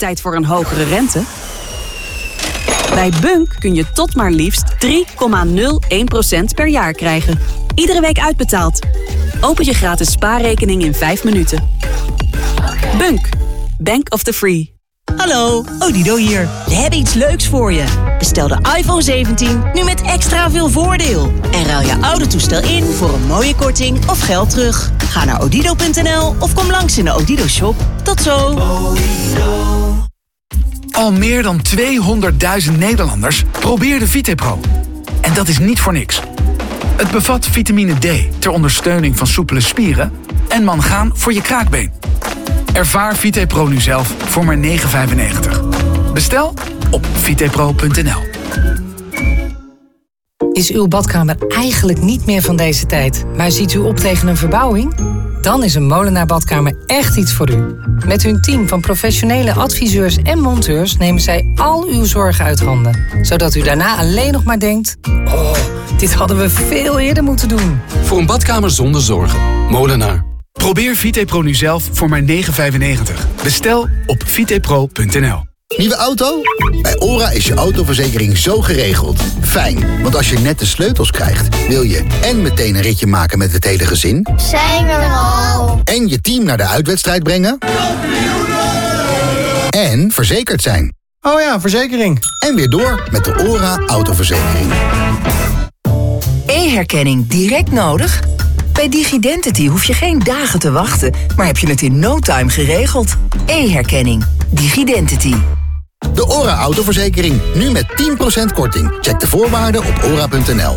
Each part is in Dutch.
tijd voor een hogere rente? Bij Bunk kun je tot maar liefst 3,01% per jaar krijgen. Iedere week uitbetaald. Open je gratis spaarrekening in 5 minuten. Bunk. Bank of the Free. Hallo, Odido hier. We hebben iets leuks voor je. Bestel de iPhone 17 nu met extra veel voordeel. En ruil je oude toestel in voor een mooie korting of geld terug. Ga naar odido.nl of kom langs in de Odido shop. Tot zo. Al meer dan 200.000 Nederlanders probeerden VitePro. En dat is niet voor niks. Het bevat vitamine D ter ondersteuning van soepele spieren en mangaan voor je kraakbeen. Ervaar VitePro nu zelf voor maar €9,95. Bestel op vitepro.nl. Is uw badkamer eigenlijk niet meer van deze tijd, maar ziet u op tegen een verbouwing? Dan is een Molenaar Badkamer echt iets voor u. Met hun team van professionele adviseurs en monteurs nemen zij al uw zorgen uit handen. Zodat u daarna alleen nog maar denkt: oh, dit hadden we veel eerder moeten doen. Voor een badkamer zonder zorgen. Molenaar. Probeer VitePro nu zelf voor maar €9,95. Bestel op vitepro.nl. Nieuwe auto? Bij OHRA is je autoverzekering zo geregeld. Fijn, want als je net de sleutels krijgt, wil je en meteen een ritje maken met het hele gezin. Zijn we er al? En je team naar de uitwedstrijd brengen. En verzekerd zijn. Oh ja, verzekering. En weer door met de OHRA autoverzekering. E-herkenning direct nodig? Bij Digidentity hoef je geen dagen te wachten, maar heb je het in no time geregeld. E-herkenning. Digidentity. De OHRA autoverzekering, nu met 10% korting. Check de voorwaarden op ora.nl.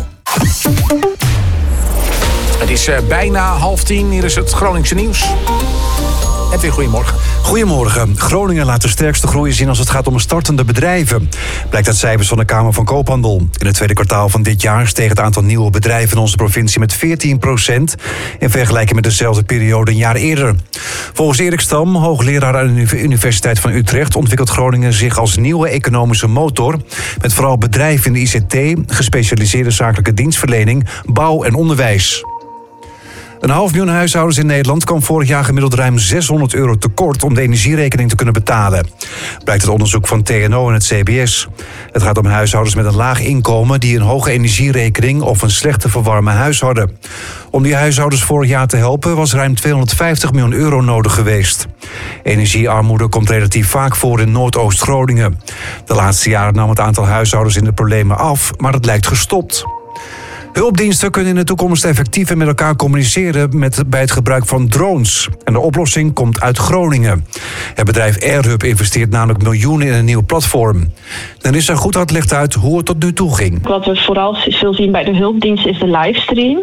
Het is bijna 9:30. Hier is het Groningse nieuws. Edwin, goedemorgen. Goedemorgen. Groningen laat de sterkste groei zien als het gaat om startende bedrijven. Blijkt uit cijfers van de Kamer van Koophandel. In het tweede kwartaal van dit jaar steeg het aantal nieuwe bedrijven in onze provincie met 14% in vergelijking met dezelfde periode een jaar eerder. Volgens Erik Stam, hoogleraar aan de Universiteit van Utrecht, ontwikkelt Groningen zich als nieuwe economische motor, met vooral bedrijven in de ICT, gespecialiseerde zakelijke dienstverlening, bouw en onderwijs. 500.000 huishoudens in Nederland kwam vorig jaar gemiddeld ruim €600 tekort om de energierekening te kunnen betalen. Blijkt uit onderzoek van TNO en het CBS. Het gaat om huishoudens met een laag inkomen die een hoge energierekening of een slecht te verwarmen huis hadden. Om die huishoudens vorig jaar te helpen was ruim €250 miljoen nodig geweest. Energiearmoede komt relatief vaak voor in Noordoost-Groningen. De laatste jaren nam het aantal huishoudens in de problemen af, maar het lijkt gestopt. Hulpdiensten kunnen in de toekomst effectiever met elkaar communiceren bij het gebruik van drones. En de oplossing komt uit Groningen. Het bedrijf AirHub investeert namelijk miljoenen in een nieuw platform. Denissa Goedhart legt uit hoe het tot nu toe ging. Wat we vooral veel zien bij de hulpdienst is de livestream.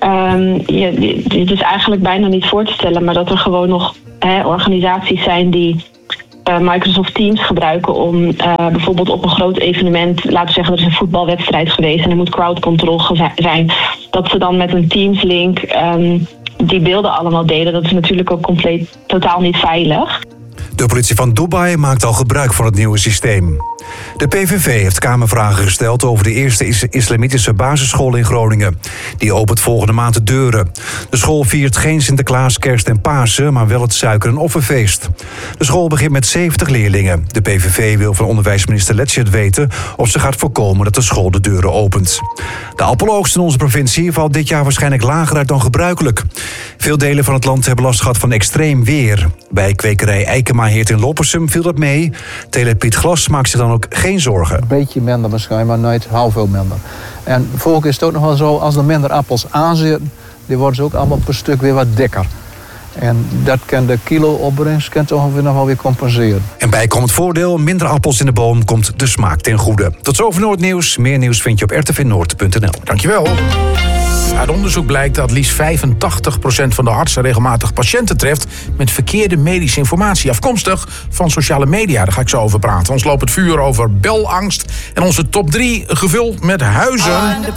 Dit is eigenlijk bijna niet voor te stellen, maar dat er gewoon nog organisaties zijn die Microsoft Teams gebruiken om bijvoorbeeld op een groot evenement, laten we zeggen er is een voetbalwedstrijd geweest en er moet crowd control zijn, dat ze dan met een Teams link die beelden allemaal delen. Dat is natuurlijk ook totaal niet veilig. De politie van Dubai maakt al gebruik van het nieuwe systeem. De PVV heeft Kamervragen gesteld over de eerste islamitische basisschool in Groningen. Die opent volgende maand de deuren. De school viert geen Sinterklaas, Kerst en Pasen, maar wel het suiker- en offerfeest. De school begint met 70 leerlingen. De PVV wil van onderwijsminister Letchert weten of ze gaat voorkomen dat de school de deuren opent. De appeloogst in onze provincie valt dit jaar waarschijnlijk lager uit dan gebruikelijk. Veel delen van het land hebben last gehad van extreem weer. Bij kwekerij Eikemaheert in Loppersum viel dat mee. Teler Piet Glas maakt zich dan ook geen zorgen. Een beetje minder misschien, maar nooit heel veel minder. En volgens is het ook nog wel zo, als er minder appels aanzitten, die worden ze ook allemaal per stuk weer wat dikker. En dat kan de kilo-opbrengst ongeveer nog wel weer compenseren. En bijkomend voordeel, minder appels in de boom komt de smaak ten goede. Tot zover Noordnieuws. Meer nieuws vind je op rtvnoord.nl. Dankjewel. Uit onderzoek blijkt dat liefst 85% van de artsen regelmatig patiënten treft met verkeerde medische informatie, afkomstig van sociale media. Daar ga ik zo over praten. Ons loopt het vuur over belangst en onze top 3 gevuld met huizen.